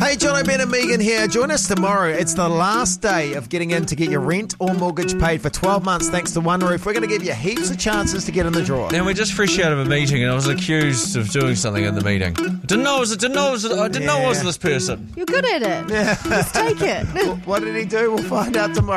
Hey, Jono, Ben and Megan here. Join us tomorrow. It's the last day of getting in to get your rent or mortgage paid for 12 months thanks to One Roof. We're going to give you heaps of chances to get in the draw. And we're just fresh out of a meeting, and I was accused of doing something in the meeting. I didn't know it was this person. You're good at it. Yeah. Just take it. What did he do? We'll find out tomorrow.